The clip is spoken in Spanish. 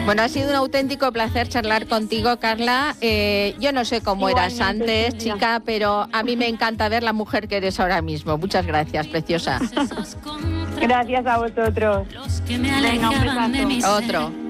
Bueno, ha sido un auténtico placer charlar contigo, Carla. Yo no sé cómo eras antes, chica, pero a mí me encanta ver la mujer que eres ahora mismo. Muchas gracias, preciosa. Gracias a vosotros. Venga, un besazo. Otro.